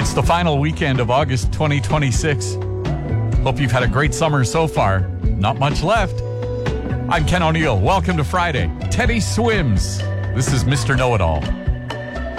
It's the final weekend of August 2026. Hope you've had a great summer so far. Not much left. I'm Ken O'Neill. Welcome to Friday. Teddy swims. This is Mr. Know-It-All.